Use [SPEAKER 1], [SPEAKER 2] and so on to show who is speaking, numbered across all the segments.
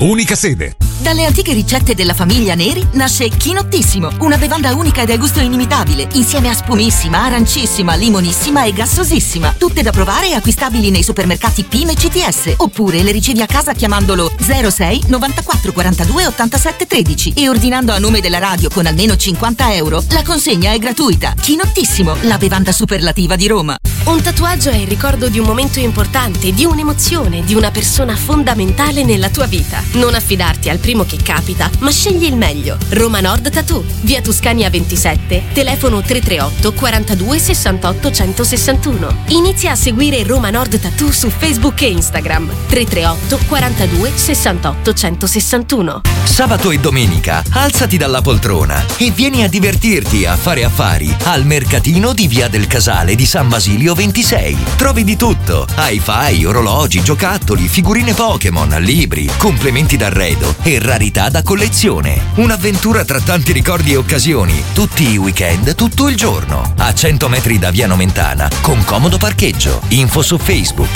[SPEAKER 1] unica sede.
[SPEAKER 2] Dalle antiche ricette della famiglia Neri nasce Chinottissimo, una bevanda unica e dal gusto inimitabile, insieme a spumissima, arancissima, limonissima e gassosissima. Tutte da provare e acquistabili nei supermercati PIM e CTS, oppure le ricevi a casa chiamandolo 06 94 42 87 13 e ordinando a nome della radio con almeno 50 euro. La consegna è gratuita. Chinottissimo, la bevanda superlativa di Roma.
[SPEAKER 3] Un tatuaggio è il ricordo di un momento importante, di un'emozione, di una persona fondamentale nella tua vita. Non affidarti al primo che capita, ma scegli il meglio. Roma Nord Tattoo, via Tuscania 27, telefono 338 42 68 161. Inizia a seguire Roma Nord Tattoo su Facebook e Instagram. 338 42 68 161.
[SPEAKER 4] Sabato e domenica alzati dalla poltrona e vieni a divertirti a fare affari al mercatino di via del Casale di San Basilio 26. Trovi di tutto: hi-fi, orologi, giocattoli, figurine Pokémon, libri, complementi d'arredo e rarità da collezione. Un'avventura tra tanti ricordi e occasioni, tutti i weekend, tutto il giorno. A 100 metri da via Nomentana, con comodo parcheggio. Info su Facebook.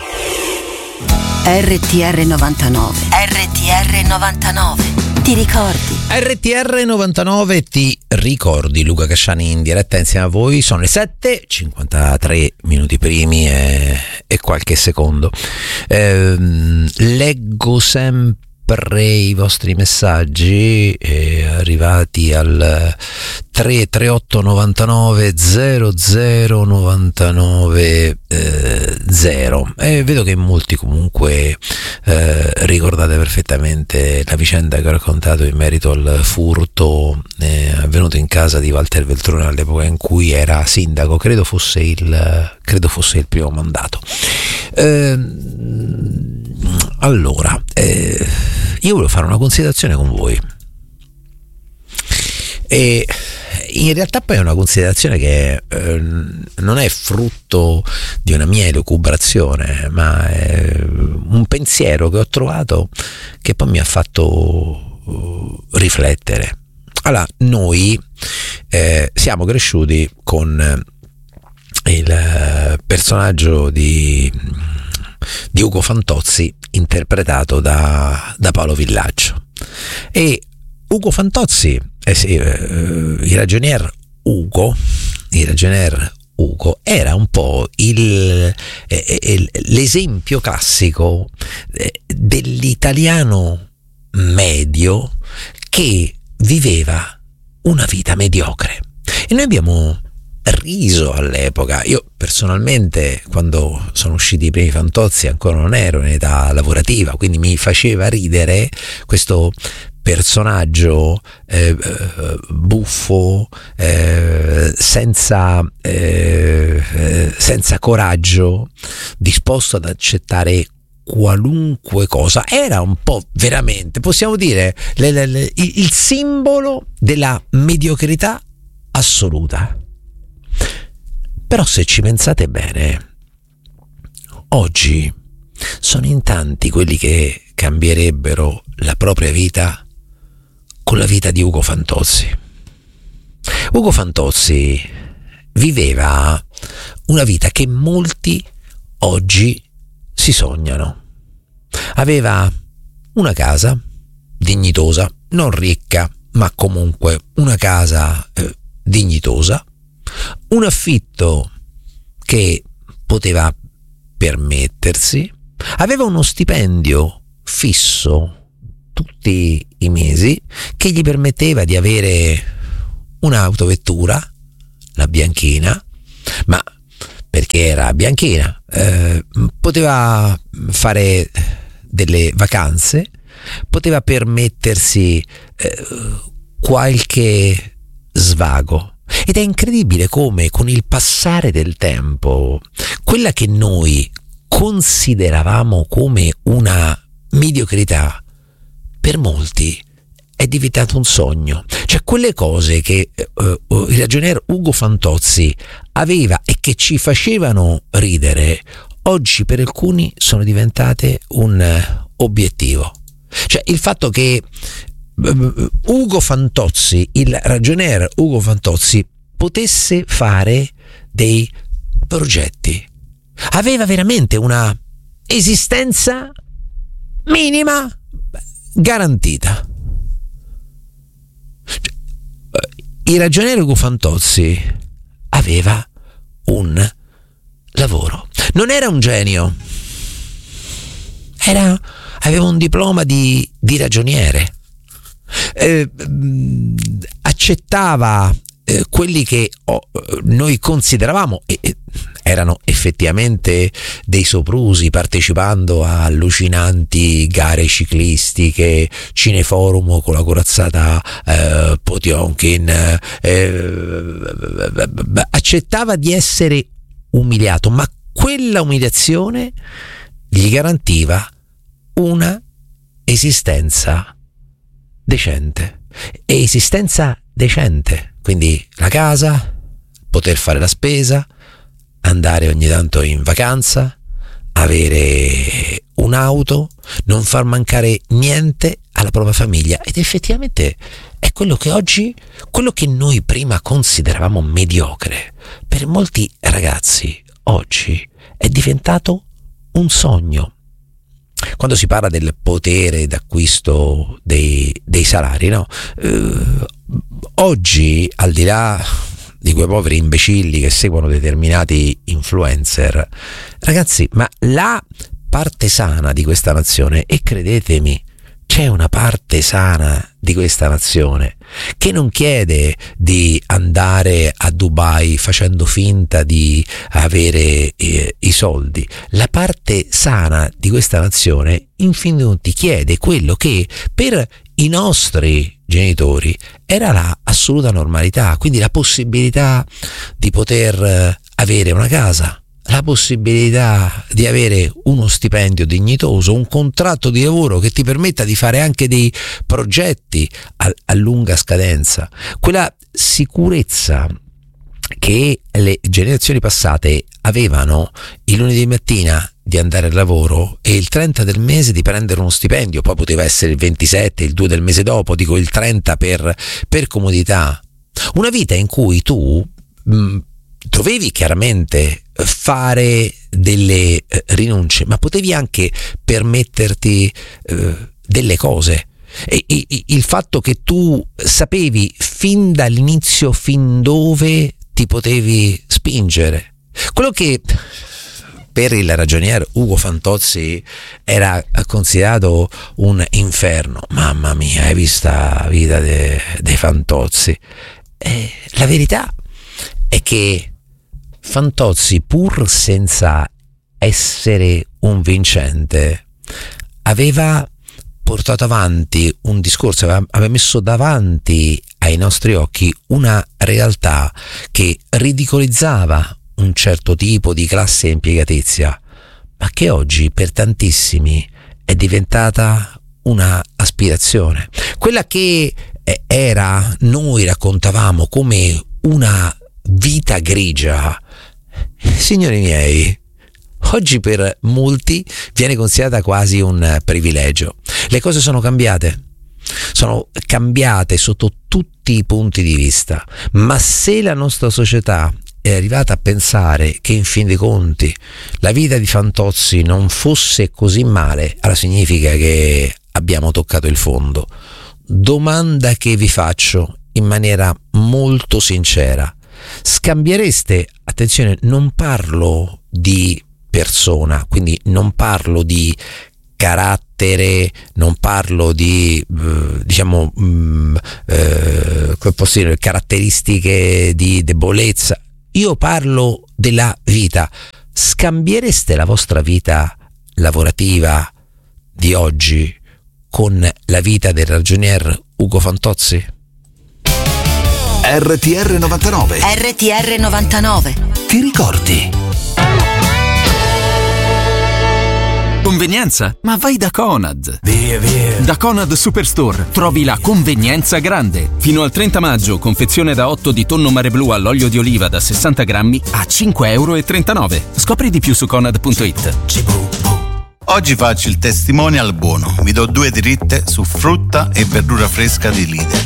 [SPEAKER 5] RTR 99. RTR 99. Ti ricordi?
[SPEAKER 6] RTR 99 ti ricordi. Luca Casciani in diretta insieme a voi. Sono le 7:53 minuti primi e qualche secondo. Leggo sempre i vostri messaggi arrivati al 338 99 00 99 0 e vedo che molti comunque ricordate perfettamente la vicenda che ho raccontato in merito al furto avvenuto in casa di Walter Veltroni all'epoca in cui era sindaco. Credo fosse il primo mandato. Allora, io volevo fare una considerazione con voi e in realtà poi è una considerazione che non è frutto di una mia elucubrazione, ma è un pensiero che ho trovato che poi mi ha fatto riflettere. Allora, noi siamo cresciuti con il personaggio di Ugo Fantozzi interpretato da Paolo Villaggio, e Ugo Fantozzi il ragionier Ugo era un po' l'esempio classico dell'italiano medio che viveva una vita mediocre, e noi abbiamo riso all'epoca. Io personalmente, quando sono usciti i primi Fantozzi, ancora non ero in età lavorativa, quindi mi faceva ridere questo personaggio buffo, senza coraggio, disposto ad accettare qualunque cosa. Era un po' veramente, possiamo dire, il simbolo della mediocrità assoluta. Però se ci pensate bene, oggi sono in tanti quelli che cambierebbero la propria vita con la vita di Ugo Fantozzi. Ugo Fantozzi viveva una vita che molti oggi si sognano. Aveva una casa dignitosa, non ricca, ma comunque una casa dignitosa, un affitto che poteva permettersi, aveva uno stipendio fisso tutti i mesi che gli permetteva di avere un'autovettura, la bianchina, ma perché era bianchina, poteva fare delle vacanze, poteva permettersi qualche svago. Ed è incredibile come con il passare del tempo quella che noi consideravamo come una mediocrità per molti è diventato un sogno. Cioè, quelle cose che il ragionier Ugo Fantozzi aveva e che ci facevano ridere, oggi per alcuni sono diventate un obiettivo. Cioè, il fatto che Ugo Fantozzi, il ragionier Ugo Fantozzi, potesse fare dei progetti, aveva veramente una esistenza minima, garantita. Il ragioniere Ugo Fantozzi aveva un lavoro, non era un genio, aveva un diploma di ragioniere, accettava quelli che noi consideravamo erano effettivamente dei soprusi, partecipando a allucinanti gare ciclistiche, cineforum con la corazzata Potionkin, accettava di essere umiliato, ma quella umiliazione gli garantiva una esistenza decente. E esistenza decente, quindi la casa, poter fare la spesa, andare ogni tanto in vacanza, avere un'auto, non far mancare niente alla propria famiglia. Ed effettivamente è quello che oggi, quello che noi prima consideravamo mediocre, per molti ragazzi oggi è diventato un sogno. Quando si parla del potere d'acquisto dei salari, no? Oggi, al di là di quei poveri imbecilli che seguono determinati influencer, ragazzi, ma la parte sana di questa nazione, e credetemi, c'è una parte sana di questa nazione che non chiede di andare a Dubai facendo finta di avere i soldi. La parte sana di questa nazione, in fin dei conti, chiede quello che per i nostri genitori era la assoluta normalità, quindi la possibilità di poter avere una casa, la possibilità di avere uno stipendio dignitoso, un contratto di lavoro che ti permetta di fare anche dei progetti a lunga scadenza, quella sicurezza che le generazioni passate avevano il lunedì mattina di andare al lavoro e il 30 del mese di prendere uno stipendio, poi poteva essere il 27, il 2 del mese dopo, dico il 30 per comodità. Una vita in cui tu dovevi chiaramente fare delle rinunce, ma potevi anche permetterti delle cose. E il fatto che tu sapevi fin dall'inizio fin dove ti potevi spingere, quello che per il ragionier Ugo Fantozzi era considerato un inferno. Mamma mia, hai visto la vita dei Fantozzi? La verità è che Fantozzi, pur senza essere un vincente, aveva portato avanti un discorso, aveva messo davanti ai nostri occhi una realtà che ridicolizzava un certo tipo di classe impiegatizia, ma che oggi per tantissimi è diventata una aspirazione. Quella che noi raccontavamo come una vita grigia, signori miei, oggi per molti viene considerata quasi un privilegio. Le cose sono cambiate sotto tutti i punti di vista, ma se la nostra società è arrivata a pensare che in fin dei conti la vita di Fantozzi non fosse così male, allora significa che abbiamo toccato il fondo. Domanda che vi faccio in maniera molto sincera: scambiereste, attenzione, non parlo di persona, quindi non parlo di carattere, non parlo di caratteristiche di debolezza, io parlo della vita. Scambiereste la vostra vita lavorativa di oggi con la vita del ragionier Ugo Fantozzi?
[SPEAKER 1] RTR 99.
[SPEAKER 5] RTR 99.
[SPEAKER 1] Ti ricordi?
[SPEAKER 7] Convenienza? Ma vai da Conad!
[SPEAKER 1] Via!
[SPEAKER 7] Da Conad Superstore trovi la convenienza grande. Fino al 30 maggio, confezione da 8 di tonno mare blu all'olio di oliva da 60 grammi a €5,39. Scopri di più su conad.it.
[SPEAKER 8] Oggi faccio il testimonial buono. Vi do 2 dritte su frutta e verdura fresca di Lidl.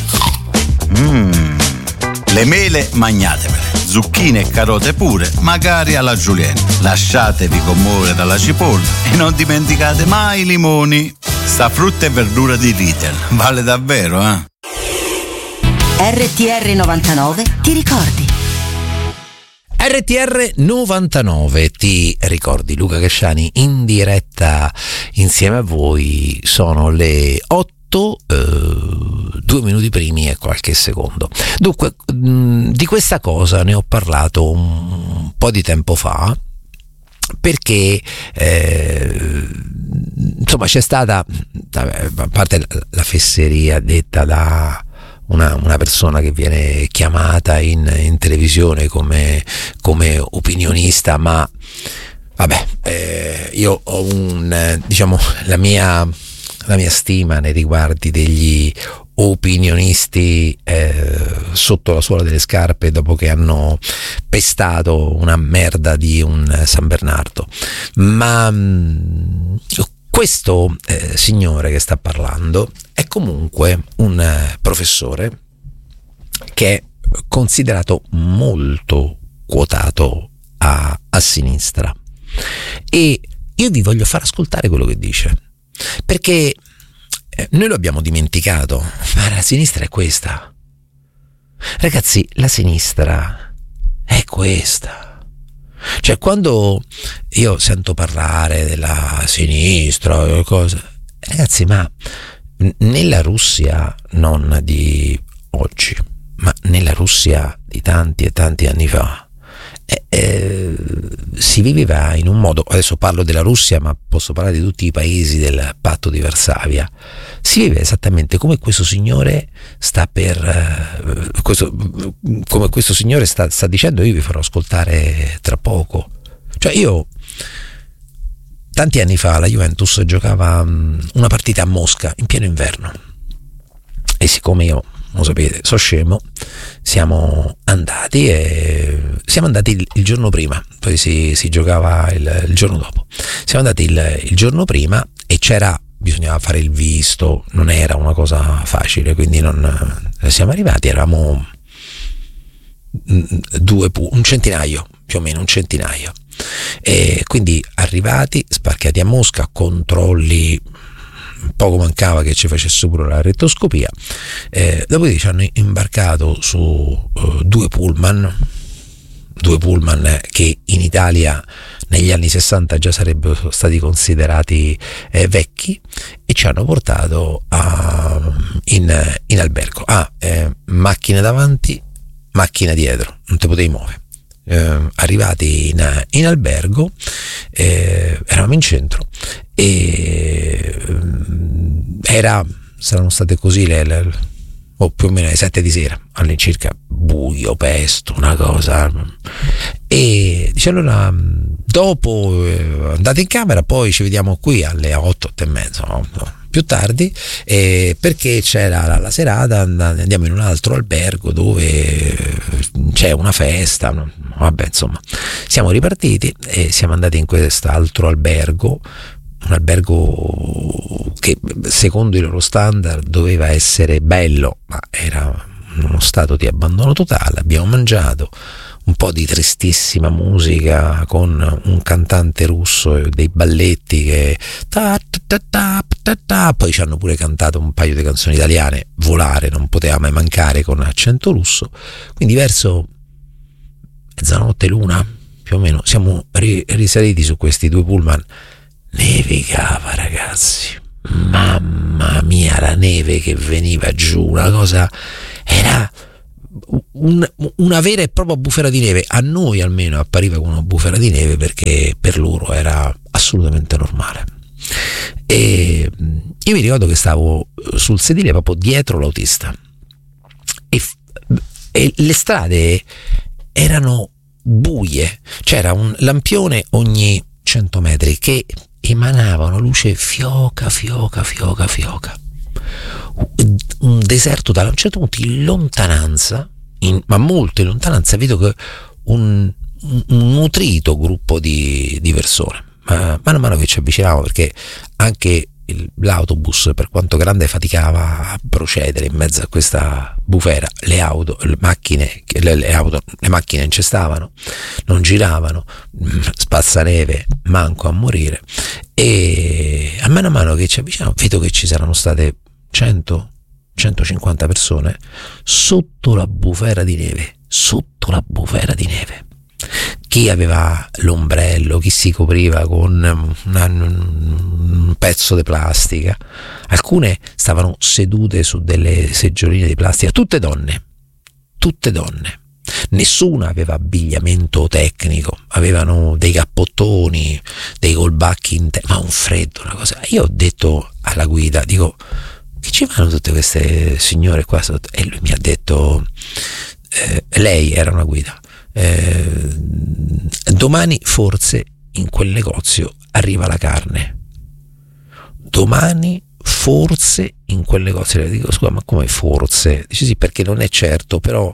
[SPEAKER 8] Le mele magnatevele, zucchine e carote pure, magari alla julienne. Lasciatevi commuovere dalla cipolla e non dimenticate mai i limoni. sta frutta e verdura di Lidl. Vale davvero, eh?
[SPEAKER 5] RTR 99 ti ricordi.
[SPEAKER 6] RTR 99 ti ricordi. Luca Casciani in diretta insieme a voi. Sono le 8, 2 minuti primi e qualche secondo. Dunque, di questa cosa ne ho parlato un po' di tempo fa, perché insomma c'è stata, a parte la fesseria detta da una persona che viene chiamata in televisione come opinionista, ma vabbè, io ho la mia stima nei riguardi degli opinionisti sotto la suola delle scarpe dopo che hanno pestato una merda di un San Bernardo. Ma questo signore che sta parlando è comunque un professore che è considerato molto quotato a sinistra, e io vi voglio far ascoltare quello che dice, perché noi lo abbiamo dimenticato, ma la sinistra è questa. Ragazzi, la sinistra è questa. Cioè, quando io sento parlare della sinistra, ragazzi, ma nella Russia non di oggi, ma nella Russia di tanti e tanti anni fa, si viveva in un modo, adesso parlo della Russia ma posso parlare di tutti i paesi del patto di Varsavia, si vive esattamente come questo signore sta dicendo. Io vi farò ascoltare tra poco. Cioè, io tanti anni fa la Juventus giocava una partita a Mosca in pieno inverno, e siccome io, lo sapete, so scemo, siamo andati il giorno prima, poi si giocava il giorno dopo. Siamo andati il giorno prima e bisognava fare il visto, non era una cosa facile, quindi siamo arrivati, eravamo un centinaio, più o meno un centinaio, e quindi arrivati, sbarcati a Mosca, controlli, poco mancava che ci facesse pure la rettoscopia, dopodiché ci hanno imbarcato su due pullman che in Italia negli anni 60 già sarebbero stati considerati vecchi, e ci hanno portato in albergo. Macchina davanti, macchina dietro, non te potevi muovere. Arrivati in albergo, eravamo in centro, e saranno state così più o meno le 7 di sera all'incirca, buio, pesto, una cosa, e dice: allora dopo andate in camera, poi ci vediamo qui alle 8:30, no, più tardi, perché c'è la serata, andiamo in un altro albergo dove c'è una festa. Vabbè, insomma, siamo ripartiti e siamo andati in quest'altro albergo, un albergo che secondo i loro standard doveva essere bello, ma era in uno stato di abbandono totale. Abbiamo mangiato un po' di tristissima musica con un cantante russo e dei balletti che poi ci hanno pure cantato un paio di canzoni italiane. Volare non poteva mai mancare, con accento russo. Quindi verso mezzanotte, l'una più o meno, siamo risaliti su questi due pullman. Nevicava, ragazzi, mamma mia, la neve che veniva giù, una cosa, era una vera e propria bufera di neve. A noi almeno appariva come una bufera di neve, perché per loro era assolutamente normale. E io mi ricordo che stavo sul sedile proprio dietro l'autista, e le strade erano buie, c'era un lampione ogni 100 metri che emanava una luce fioca, un deserto tale. A un certo punto, in lontananza, ma molto in lontananza, vedo che un nutrito gruppo di persone, mano a mano che ci avvicinavamo, perché anche l'autobus, per quanto grande, faticava a procedere in mezzo a questa bufera. Le macchine incestavano, non giravano, spazzaneve manco a morire, e a mano che ci avviciniamo vedo che ci saranno state 100-150 persone sotto la bufera di neve. Chi aveva l'ombrello, chi si copriva con un pezzo di plastica, alcune stavano sedute su delle seggioline di plastica, tutte donne, nessuna aveva abbigliamento tecnico, avevano dei cappottoni, dei colbacchi ma un freddo, una cosa. Io ho detto alla guida, dico, che ci fanno tutte queste signore qua sotto? E lui mi ha detto, lei era una guida, domani forse in quel negozio arriva la carne. Domani forse in quel negozio. Le dico, scusa, ma come forse? Dice sì, perché non è certo, però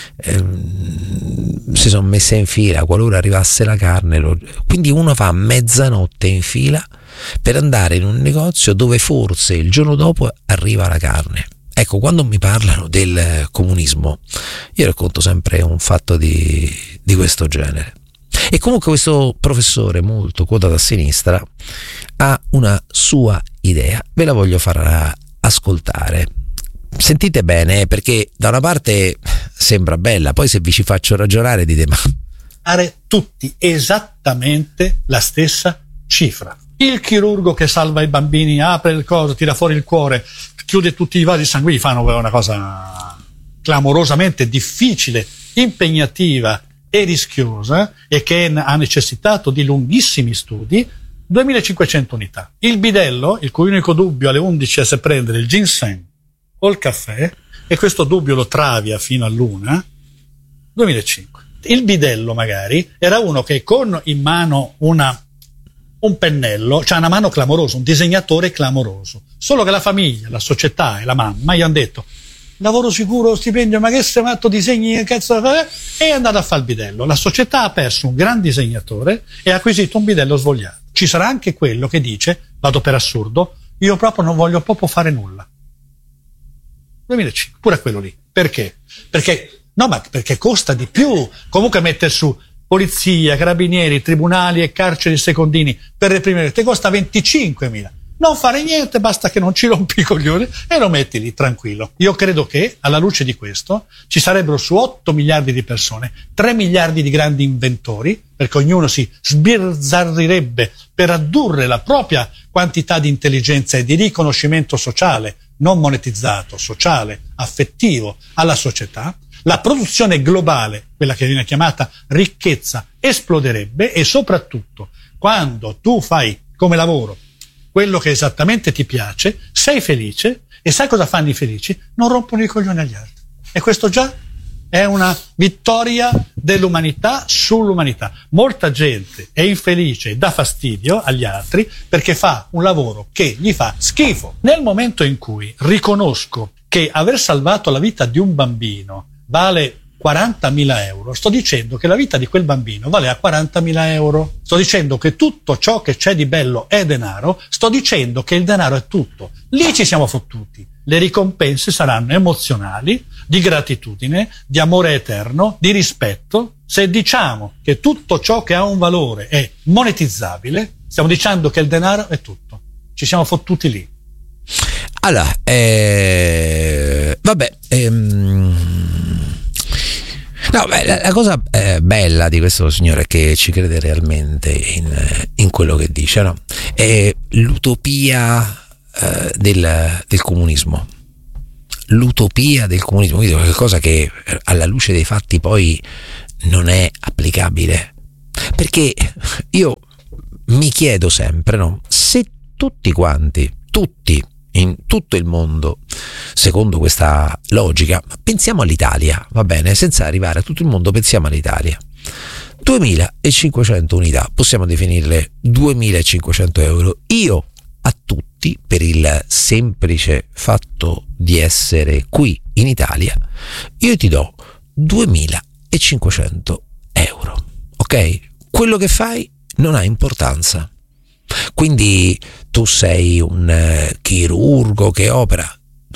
[SPEAKER 6] si sono messe in fila qualora arrivasse la carne. Quindi uno fa mezzanotte in fila per andare in un negozio dove forse il giorno dopo arriva la carne. Ecco, quando mi parlano del comunismo, io racconto sempre un fatto di questo genere. E comunque questo professore molto quotato a sinistra ha una sua idea, ve la voglio far ascoltare. Sentite bene, perché da una parte sembra bella, poi se vi ci faccio ragionare dite ma...
[SPEAKER 9] Tutti esattamente la stessa cifra. Il chirurgo che salva i bambini, apre il coso, tira fuori il cuore, chiude tutti i vasi sanguigni, fanno una cosa clamorosamente difficile, impegnativa e rischiosa, e che ha necessitato di lunghissimi studi. 2500 unità. Il bidello, il cui unico dubbio alle 11 è se prendere il ginseng o il caffè, e questo dubbio lo travia fino all'1, 2500. Il bidello magari era uno che con in mano un pennello, c'ha una mano clamorosa, un disegnatore clamoroso, solo che la famiglia, la società e la mamma gli hanno detto lavoro sicuro, stipendio, ma che sei matto, disegni, cazzo, e è andato a fare il bidello. La società ha perso un gran disegnatore e ha acquisito un bidello svogliato. Ci sarà anche quello che dice, vado per assurdo, io proprio non voglio proprio fare nulla. 2005, pure quello lì. Perché? Perché costa di più. Comunque mettere su polizia, carabinieri, tribunali e carceri secondini per reprimere te costa 25.000. Non fare niente, basta che non ci rompi i coglioni e lo metti lì tranquillo. Io credo che alla luce di questo ci sarebbero su 8 miliardi di persone 3 miliardi di grandi inventori, perché ognuno si sbizzarrirebbe per addurre la propria quantità di intelligenza e di riconoscimento sociale, non monetizzato, sociale, affettivo alla società. La produzione globale, quella che viene chiamata ricchezza, esploderebbe, e soprattutto quando tu fai come lavoro quello che esattamente ti piace, sei felice, e sai cosa fanno i felici? Non rompono i coglioni agli altri. E questo già è una vittoria dell'umanità sull'umanità. Molta gente è infelice e dà fastidio agli altri perché fa un lavoro che gli fa schifo. Nel momento in cui riconosco che aver salvato la vita di un bambino vale 40.000 euro, sto dicendo che la vita di quel bambino vale a 40.000 euro. Sto dicendo che tutto ciò che c'è di bello è denaro. Sto dicendo che il denaro è tutto. Lì ci siamo fottuti. Le ricompense saranno emozionali, di gratitudine, di amore eterno, di rispetto. Se diciamo che tutto ciò che ha un valore è monetizzabile, stiamo dicendo che il denaro è tutto. Ci siamo fottuti lì.
[SPEAKER 6] Allora, no, la cosa bella di questo signore è che ci crede realmente in quello che dice, no? È l'utopia del comunismo. L'utopia del comunismo, quindi qualcosa che alla luce dei fatti poi non è applicabile. Perché io mi chiedo sempre, no? Se tutti quanti, in tutto il mondo, secondo questa logica, pensiamo all'Italia, va bene, senza arrivare a tutto il mondo, pensiamo all'Italia. 2.500 unità, possiamo definirle 2.500 euro. Io a tutti, per il semplice fatto di essere qui in Italia, io ti do 2.500 euro, ok? Quello che fai non ha importanza. Quindi tu sei un chirurgo che opera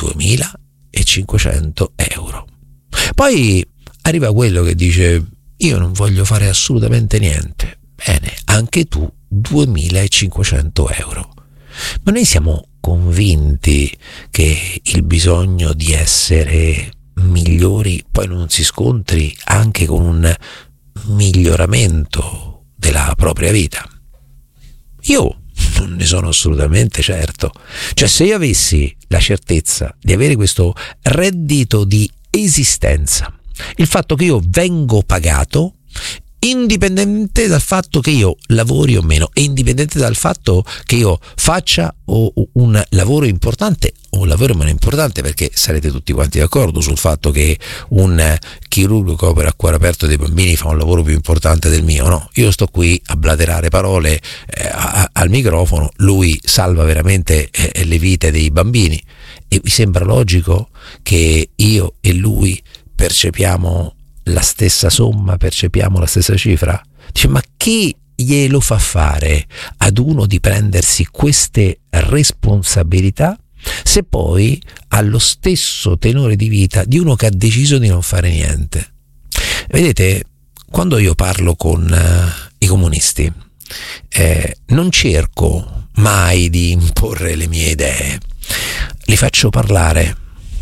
[SPEAKER 6] 2.500 euro. Poi arriva quello che dice: io non voglio fare assolutamente niente. Bene, anche tu 2.500 euro. Ma noi siamo convinti che il bisogno di essere migliori poi non si scontri anche con un miglioramento della propria vita? Io non ne sono assolutamente certo. Cioè, se io avessi la certezza di avere questo reddito di esistenza, il fatto che io vengo pagato indipendente dal fatto che io lavori o meno, e indipendente dal fatto che io faccia un lavoro importante o un lavoro meno importante, perché sarete tutti quanti d'accordo sul fatto che un chirurgo che opera a cuore aperto dei bambini fa un lavoro più importante del mio. No, io sto qui a blaterare parole al microfono, lui salva veramente le vite dei bambini. E vi sembra logico che io e lui percepiamo la stessa somma, percepiamo la stessa cifra? Dice, ma chi glielo fa fare ad uno di prendersi queste responsabilità se poi ha lo stesso tenore di vita di uno che ha deciso di non fare niente? Vedete, quando io parlo con i comunisti non cerco mai di imporre le mie idee, li faccio parlare,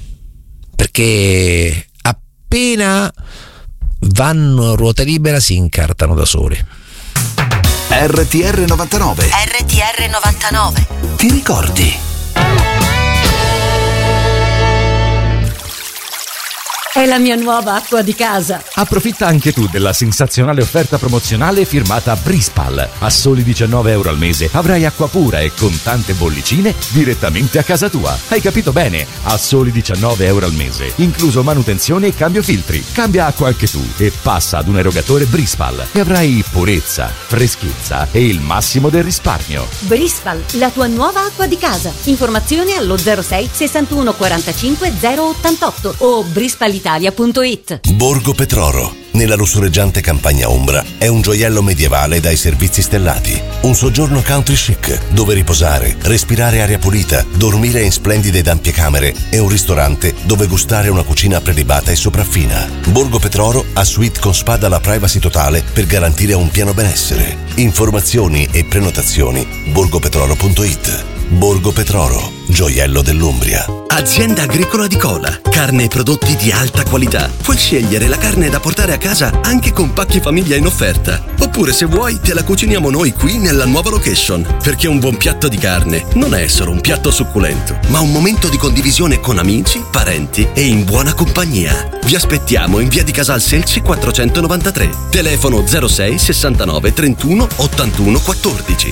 [SPEAKER 6] perché appena vanno a ruota libera si incartano da soli.
[SPEAKER 1] RTR 99.
[SPEAKER 5] RTR 99.
[SPEAKER 1] Ti ricordi?
[SPEAKER 10] È la mia nuova acqua di casa.
[SPEAKER 11] Approfitta anche tu della sensazionale offerta promozionale firmata Brispal. A soli 19 euro al mese avrai acqua pura e con tante bollicine direttamente a casa tua. Hai capito bene? A soli 19 euro al mese, incluso manutenzione e cambio filtri. Cambia acqua anche tu e passa ad un erogatore Brispal e avrai purezza, freschezza e il massimo del risparmio.
[SPEAKER 10] Brispal, la tua nuova acqua di casa. Informazioni allo 06 61 45 088 o brispalitalia.it.
[SPEAKER 12] Borgo Petroro, nella lussureggiante campagna ombra, è un gioiello medievale dai servizi stellati. Un soggiorno country chic, dove riposare, respirare aria pulita, dormire in splendide ed ampie camere e un ristorante dove gustare una cucina prelibata e sopraffina. Borgo Petroro ha suite con spa dalla privacy totale per garantire un pieno benessere. Informazioni e prenotazioni borgopetroro.it. Borgo Petroro, gioiello dell'Umbria.
[SPEAKER 13] Azienda agricola di Cola, carne e prodotti di alta qualità. Puoi scegliere la carne da portare a casa anche con pacchi famiglia in offerta. Oppure, se vuoi, te la cuciniamo noi qui nella nuova location. Perché un buon piatto di carne non è solo un piatto succulento, ma un momento di condivisione con amici, parenti e in buona compagnia. Vi aspettiamo in via di Casal Selci 493. Telefono 06 69 31 81 14.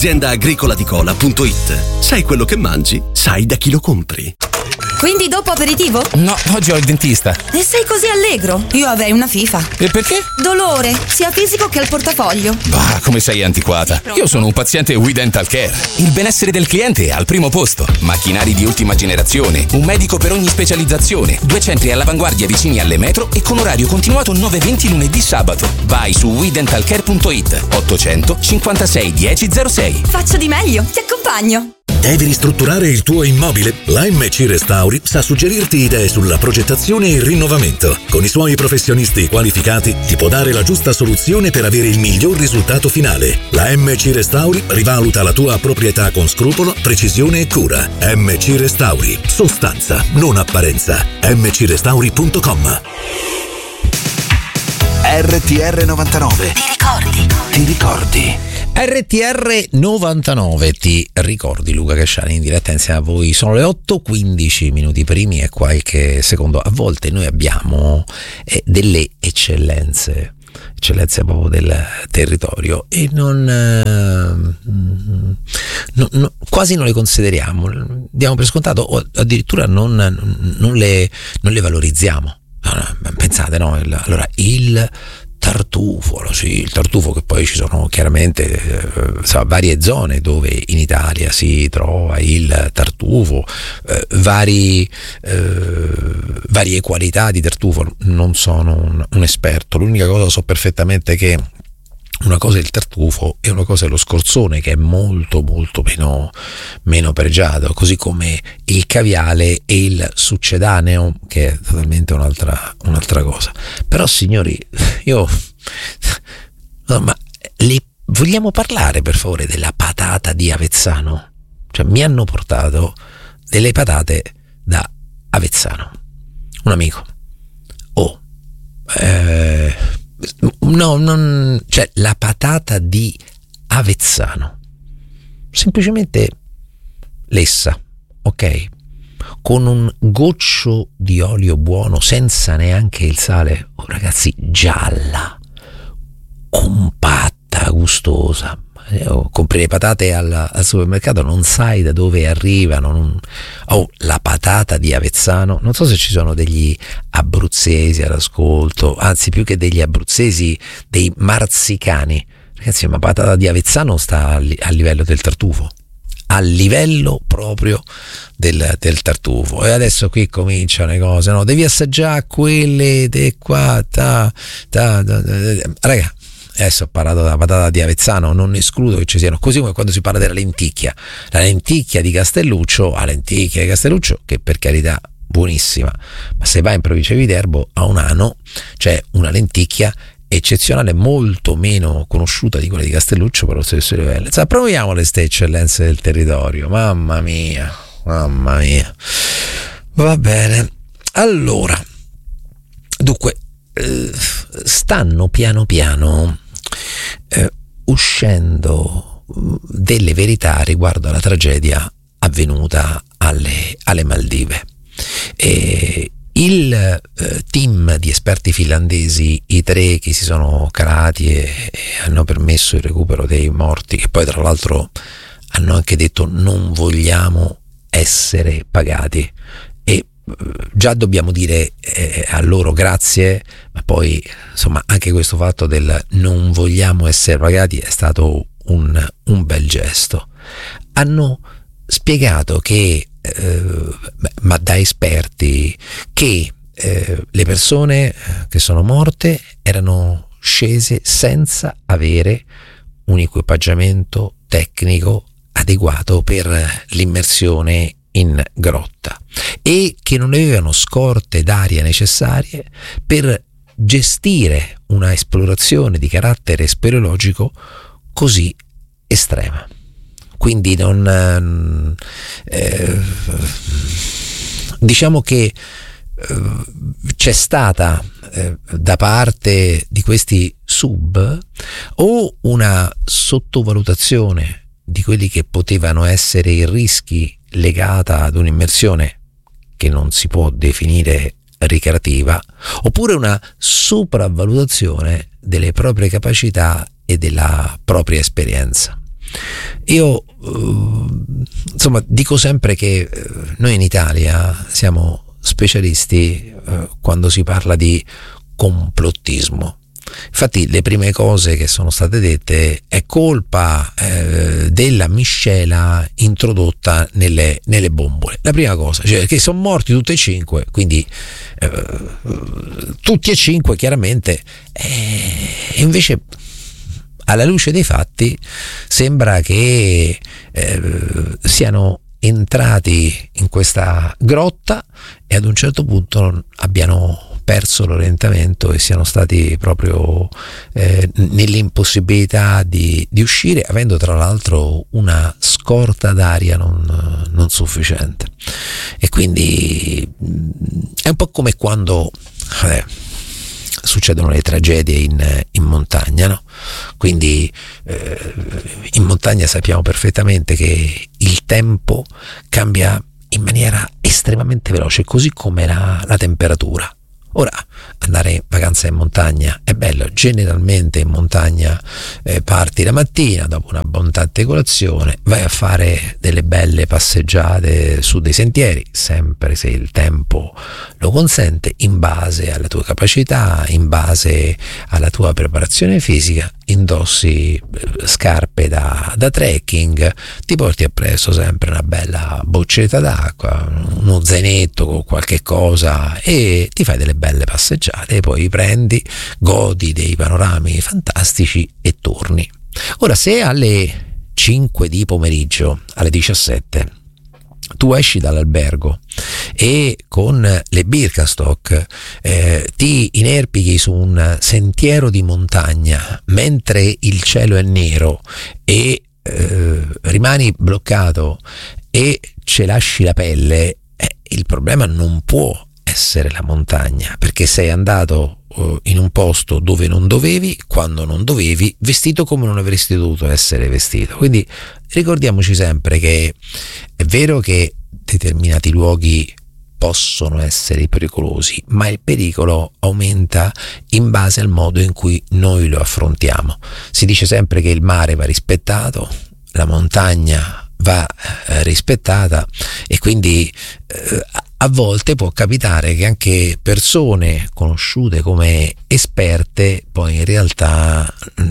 [SPEAKER 13] Aziendaagricoladicola.it. Sai quello che mangi, sai da chi lo compri.
[SPEAKER 14] Quindi dopo aperitivo?
[SPEAKER 15] No, oggi ho il dentista.
[SPEAKER 14] E sei così allegro? Io avrei una FIFA.
[SPEAKER 15] E perché?
[SPEAKER 14] Dolore, sia fisico che al portafoglio.
[SPEAKER 15] Bah, come sei antiquata. Io sono un paziente We Dental Care. Il benessere del cliente è al primo posto. Macchinari di ultima generazione, un medico per ogni specializzazione, 2 centri all'avanguardia vicini alle metro e con orario continuato 9-20 lunedì sabato. Vai su WeDentalCare.it. 800 56 1006.
[SPEAKER 14] Faccio di meglio, ti accompagno.
[SPEAKER 16] Devi ristrutturare il tuo immobile? La MC Restauri sa suggerirti idee sulla progettazione e il rinnovamento. Con i suoi professionisti qualificati ti può dare la giusta soluzione per avere il miglior risultato finale. La MC Restauri rivaluta la tua proprietà con scrupolo, precisione e cura. MC Restauri, sostanza, non apparenza. mcrestauri.com.
[SPEAKER 1] RTR 99.
[SPEAKER 5] Ti ricordi?
[SPEAKER 1] Ti ricordi?
[SPEAKER 6] RTR 99, ti ricordi? Luca Casciani in diretta insieme a voi. Sono le 8:15 minuti primi e qualche secondo. A volte noi abbiamo delle eccellenze proprio del territorio e quasi non le consideriamo, diamo per scontato o addirittura non le valorizziamo. Pensate, no? Allora il tartufo, sì, il tartufo, che poi ci sono chiaramente varie zone dove in Italia si trova il tartufo, varie qualità di tartufo. Non sono un esperto, l'unica cosa so perfettamente che Una cosa è il tartufo e una cosa è lo scorzone, che è molto molto meno pregiato, così come il caviale e il succedaneo, che è totalmente un'altra cosa. Però signori, vogliamo parlare per favore della patata di Avezzano? Cioè, mi hanno portato delle patate da Avezzano, un amico. Cioè, la patata di Avezzano, semplicemente lessa, ok? Con un goccio di olio buono, senza neanche il sale. Oh, ragazzi, gialla, compatta, gustosa. Compri le patate al supermercato, non sai da dove arrivano. La patata di Avezzano, non so se ci sono degli abruzzesi all'ascolto, anzi più che degli abruzzesi, dei marzicani. Ragazzi, ma patata di Avezzano sta a livello del tartufo, a livello proprio del tartufo. E adesso qui cominciano le cose, no? Devi assaggiare quelle di qua, raga. Adesso ho parlato della patata di Avezzano, non escludo che ci siano, così come quando si parla della lenticchia, la lenticchia di Castelluccio, che per carità buonissima, ma se vai in provincia di Viterbo, a Unano c'è una lenticchia eccezionale, molto meno conosciuta di quella di Castelluccio, per lo stesso livello. Proviamo le eccellenze del territorio, mamma mia, va bene. Allora, dunque, stanno piano piano uscendo delle verità riguardo alla tragedia avvenuta alle Maldive. Il team di esperti finlandesi, i 3 che si sono calati e hanno permesso il recupero dei morti, che poi tra l'altro hanno anche detto non vogliamo essere pagati, e già dobbiamo dire a loro grazie, ma poi insomma anche questo fatto del non vogliamo essere pagati è stato un bel gesto. Hanno spiegato che ma da esperti, che le persone che sono morte erano scese senza avere un equipaggiamento tecnico adeguato per l'immersione in grotta e che non avevano scorte d'aria necessarie per gestire una esplorazione di carattere speleologico così estrema. Quindi diciamo che c'è stata da parte di questi sub o una sottovalutazione di quelli che potevano essere i rischi legata ad un'immersione che non si può definire ricreativa, oppure una sopravvalutazione delle proprie capacità e della propria esperienza. Io insomma dico sempre che noi in Italia siamo specialisti quando si parla di complottismo. Infatti le prime cose che sono state dette è colpa della miscela introdotta nelle bombole. La prima cosa, cioè che sono morti tutti e 5, quindi tutti e 5 chiaramente, e invece alla luce dei fatti sembra che siano entrati in questa grotta e ad un certo punto abbiano perso l'orientamento e siano stati proprio nell'impossibilità di uscire, avendo tra l'altro una scorta d'aria non sufficiente. E quindi è un po' come quando succedono le tragedie in montagna, no? Quindi in montagna sappiamo perfettamente che il tempo cambia in maniera estremamente veloce, così come la temperatura. Ora, andare in vacanza in montagna è bello, generalmente in montagna parti la mattina, dopo un'abbondante colazione, vai a fare delle belle passeggiate su dei sentieri, sempre se il tempo lo consente, in base alle tue capacità, in base alla tua preparazione fisica, indossi scarpe da trekking, ti porti appresso sempre una bella boccetta d'acqua, uno zainetto con qualche cosa e ti fai delle belle passeggiate, e poi prendi, godi dei panorami fantastici e torni. Ora, se alle 5 di pomeriggio, alle 17, tu esci dall'albergo e con le Birkenstock ti inerpichi su un sentiero di montagna mentre il cielo è nero e rimani bloccato e ce lasci la pelle, il problema non può essere la montagna, perché sei andato in un posto dove non dovevi, quando non dovevi, vestito come non avresti dovuto essere vestito. Quindi ricordiamoci sempre che è vero che determinati luoghi possono essere pericolosi, ma il pericolo aumenta in base al modo in cui noi lo affrontiamo. Si dice sempre che il mare va rispettato, la montagna va rispettata, e quindi a volte può capitare che anche persone conosciute come esperte poi in realtà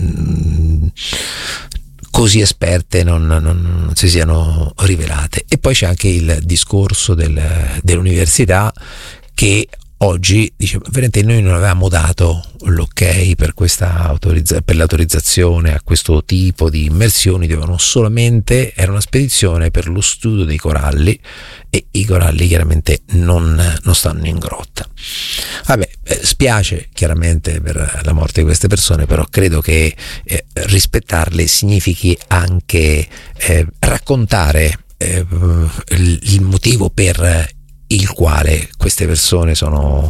[SPEAKER 6] così esperte non si siano rivelate. E poi c'è anche il discorso dell'università, che oggi dice veramente noi non avevamo dato l'ok per per l'autorizzazione a questo tipo di immersioni, era una spedizione per lo studio dei coralli, e i coralli chiaramente non stanno in grotta. Vabbè, spiace chiaramente per la morte di queste persone, però credo che rispettarle significhi anche raccontare il motivo per il quale queste persone sono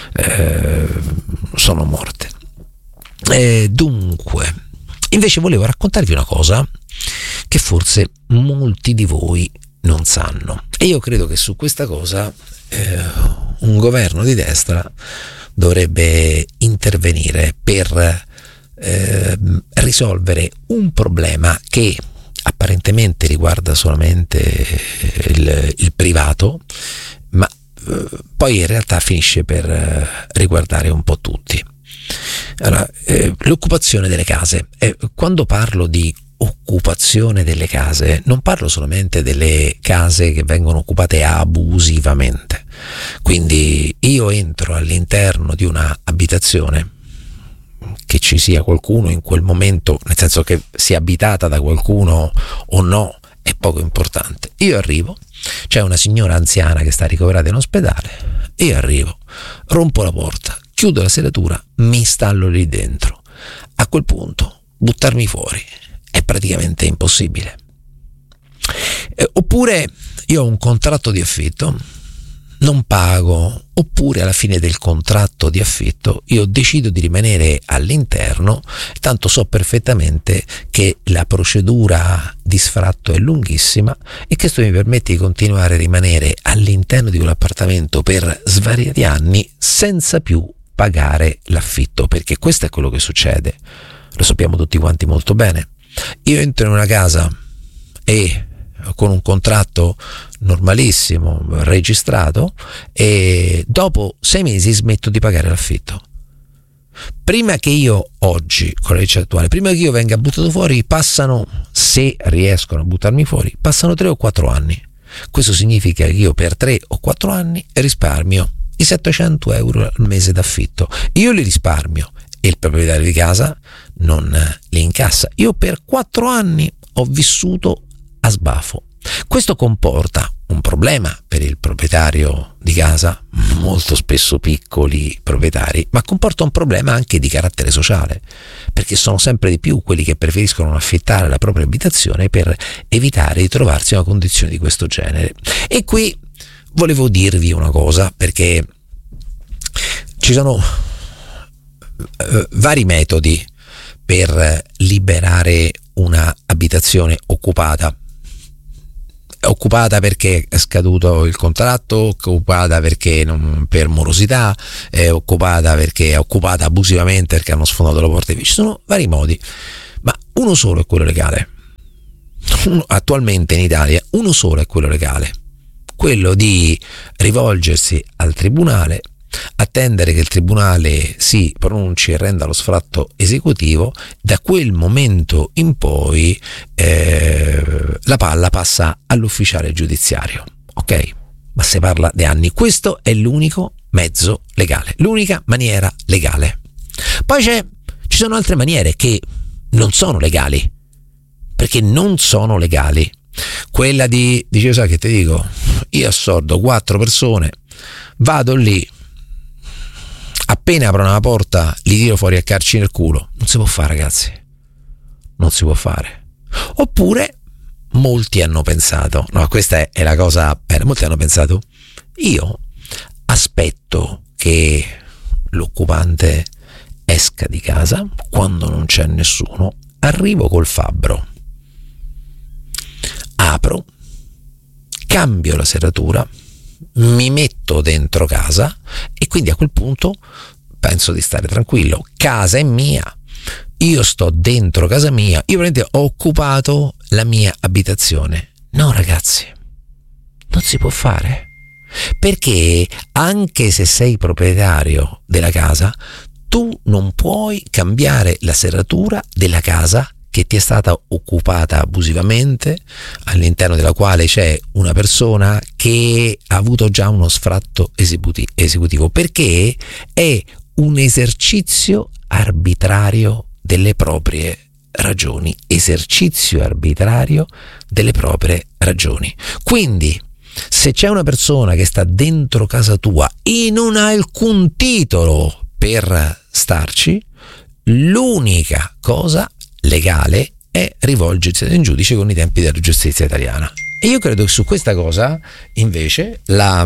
[SPEAKER 6] morte. Dunque, invece volevo raccontarvi una cosa che forse molti di voi non sanno, e io credo che su questa cosa un governo di destra dovrebbe intervenire per risolvere un problema che apparentemente riguarda solamente il privato, ma poi in realtà finisce per riguardare un po' tutti. Allora, l'occupazione delle case. Quando parlo di occupazione delle case, non parlo solamente delle case che vengono occupate abusivamente. Quindi io entro all'interno di una abitazione, che ci sia qualcuno in quel momento, nel senso che sia abitata da qualcuno o no, è poco importante. Io arrivo, c'è una signora anziana che sta ricoverata in ospedale, io arrivo, rompo la porta, chiudo la serratura, mi installo lì dentro. A quel punto buttarmi fuori è praticamente impossibile. Oppure io ho un contratto di affitto, non pago, oppure alla fine del contratto di affitto io decido di rimanere all'interno, tanto so perfettamente che la procedura di sfratto è lunghissima e che questo mi permette di continuare a rimanere all'interno di un appartamento per svariati anni senza più pagare l'affitto, perché questo è quello che succede, lo sappiamo tutti quanti molto bene. Io entro in una casa e con un contratto normalissimo, registrato, e dopo 6 mesi smetto di pagare l'affitto. Prima che io oggi, con la legge attuale, prima che io venga buttato fuori, passano, se riescono a buttarmi fuori, passano 3 o 4 anni. Questo significa che io per 3 o 4 anni risparmio i 700 euro al mese d'affitto. Io li risparmio e il proprietario di casa non li incassa. Io per 4 anni ho vissuto a sbafo. Questo comporta un problema per il proprietario di casa, molto spesso piccoli proprietari, ma comporta un problema anche di carattere sociale, perché sono sempre di più quelli che preferiscono affittare la propria abitazione per evitare di trovarsi in una condizione di questo genere. E qui volevo dirvi una cosa, perché ci sono vari metodi per liberare una abitazione occupata perché è scaduto il contratto, occupata perché per morosità, è occupata perché è occupata abusivamente perché hanno sfondato la porta di vicino. Ci sono vari modi, ma uno solo è quello legale. Attualmente in Italia uno solo è quello legale, quello di rivolgersi al tribunale attendere che il tribunale si pronunci e renda lo sfratto esecutivo. Da quel momento in poi la palla passa all'ufficiale giudiziario, ok? Ma si parla di anni. Questo è l'unico mezzo legale, l'unica maniera legale. Poi ci sono altre maniere che non sono legali, perché non sono legali. Quella dice, sai che ti dico, io assordo 4 persone, vado lì, appena aprono la porta li tiro fuori a calci nel culo. Non si può fare, ragazzi, non si può fare. Oppure molti hanno pensato, no, questa è la cosa bella, molti hanno pensato, io aspetto che l'occupante esca di casa, quando non c'è nessuno arrivo col fabbro, apro, cambio la serratura, mi metto dentro casa e quindi a quel punto penso di stare tranquillo. Casa è mia, io sto dentro casa mia, io veramente ho occupato la mia abitazione. No, ragazzi, non si può fare, perché anche se sei proprietario della casa, tu non puoi cambiare la serratura della casa che ti è stata occupata abusivamente, all'interno della quale c'è una persona che ha avuto già uno sfratto esecutivo, perché è un esercizio arbitrario delle proprie ragioni. Esercizio arbitrario delle proprie ragioni. Quindi, se c'è una persona che sta dentro casa tua e non ha alcun titolo per starci, l'unica cosa legale è rivolgersi ad un giudice con i tempi della giustizia italiana. E io credo che su questa cosa invece la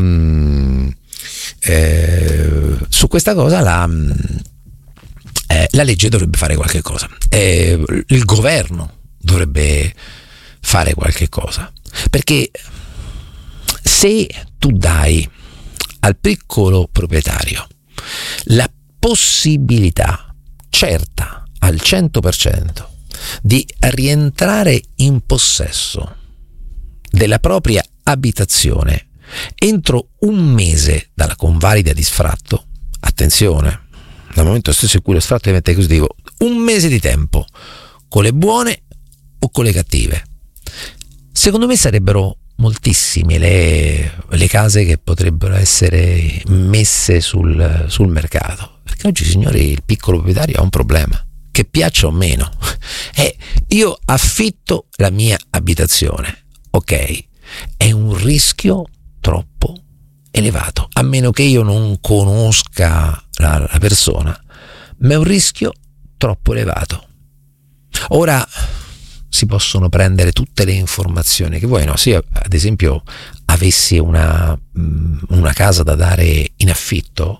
[SPEAKER 6] legge dovrebbe fare qualche cosa, il governo dovrebbe fare qualche cosa, perché se tu dai al piccolo proprietario la possibilità certa al 100% di rientrare in possesso della propria abitazione entro un mese dalla convalida di sfratto, attenzione, dal momento stesso in cui lo sfratto diventa esecutivo, un mese di tempo, con le buone o con le cattive, secondo me sarebbero moltissime le case che potrebbero essere messe sul mercato, perché oggi, signori, il piccolo proprietario ha un problema, che piaccia o meno, io affitto la mia abitazione, ok, è un rischio troppo elevato, a meno che io non conosca la persona, ma è un rischio troppo elevato. Ora si possono prendere tutte le informazioni che vuoi, no? Se io, ad esempio, avessi una casa da dare in affitto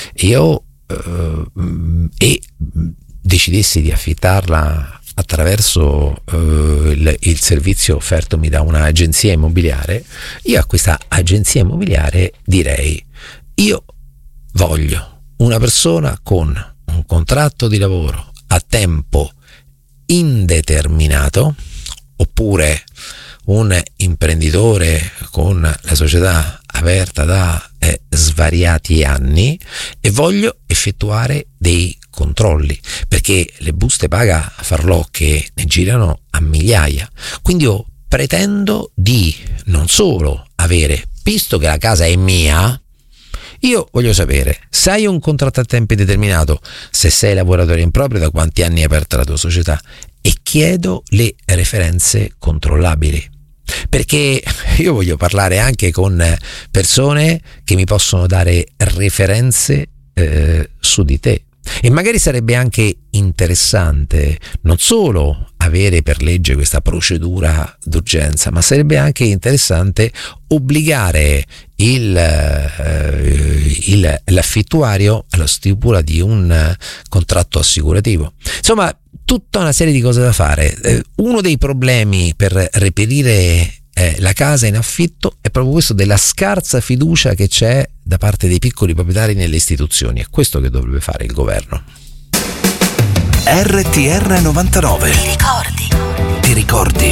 [SPEAKER 6] e decidessi di affittarla attraverso il servizio offertomi da un'agenzia immobiliare, io a questa agenzia immobiliare direi: io voglio una persona con un contratto di lavoro a tempo indeterminato, oppure un imprenditore con la società aperta da svariati anni, e voglio effettuare dei controlli, perché le buste paga farlocche ne girano a migliaia. Quindi io pretendo di non solo avere, visto che la casa è mia, io voglio sapere se hai un contratto a tempo determinato, se sei lavoratore in proprio, da quanti anni è aperta la tua società, e chiedo le referenze controllabili, perché io voglio parlare anche con persone che mi possono dare referenze su di te. E magari sarebbe anche interessante non solo avere per legge questa procedura d'urgenza, ma sarebbe anche interessante obbligare l'affittuario alla stipula di un contratto assicurativo. Insomma, tutta una serie di cose da fare. Uno dei problemi per reperire la casa in affitto è proprio questo della scarsa fiducia che c'è da parte dei piccoli proprietari nelle istituzioni. È questo che dovrebbe fare il governo.
[SPEAKER 1] RTR 99.
[SPEAKER 5] Ti ricordi?
[SPEAKER 1] Ti ricordi?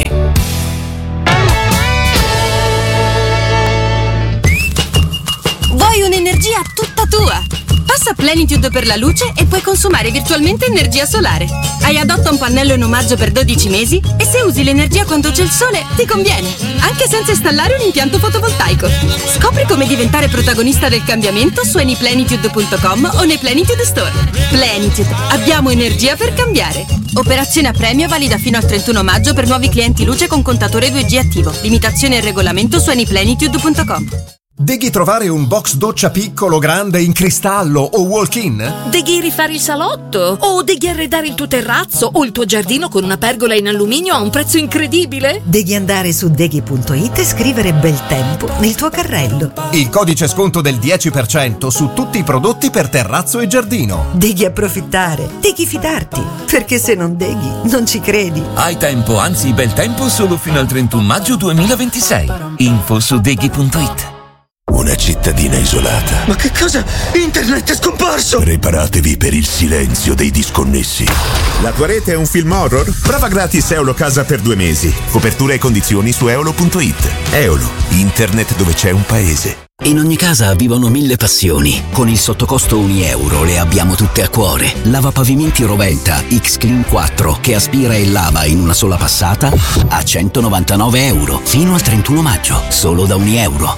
[SPEAKER 14] Vuoi un'energia
[SPEAKER 3] energia tutta tua. Passa Plenitude per la luce e puoi consumare virtualmente energia solare. Hai adotta un pannello in omaggio per 12 mesi e se usi l'energia quando c'è il sole ti conviene, anche senza installare un impianto fotovoltaico. Scopri come diventare protagonista del cambiamento su anyplenitude.com o nei Plenitude Store. Plenitude, abbiamo energia per cambiare. Operazione a premio valida fino al 31 maggio per nuovi clienti luce con contatore 2G attivo. Limitazione e regolamento su anyplenitude.com.
[SPEAKER 17] Deghi trovare un box doccia piccolo, grande, in cristallo o walk-in?
[SPEAKER 18] Deghi rifare il salotto? O deghi arredare il tuo terrazzo o il tuo giardino con una pergola in alluminio a un prezzo incredibile?
[SPEAKER 19] Devi andare su deghi.it e scrivere bel tempo nel tuo carrello.
[SPEAKER 17] Il codice sconto del 10% su tutti i prodotti per terrazzo e giardino.
[SPEAKER 19] Devi approfittare, devi fidarti, perché se non deghi non ci credi.
[SPEAKER 20] Hai tempo, anzi bel tempo solo fino al 31 maggio 2026. Info su deghi.it.
[SPEAKER 12] Una cittadina isolata.
[SPEAKER 21] Ma che cosa? Internet è scomparso!
[SPEAKER 12] Preparatevi per il silenzio dei disconnessi.
[SPEAKER 22] La tua rete è un film horror? Prova gratis Eolo Casa per 2 mesi. Copertura e condizioni su eolo.it. Eolo, internet dove c'è un paese.
[SPEAKER 23] In ogni casa vivono 1000 passioni. Con il sottocosto €1 le abbiamo tutte a cuore. Lavapavimenti Rovelta X-Clean 4 che aspira e lava in una sola passata a €199 fino al 31 maggio, solo da €1.